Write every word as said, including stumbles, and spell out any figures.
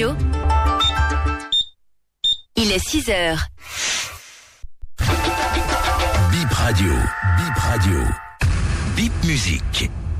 Radio. Il est six heures. Bip Radio, Bip Radio, Bip Musique.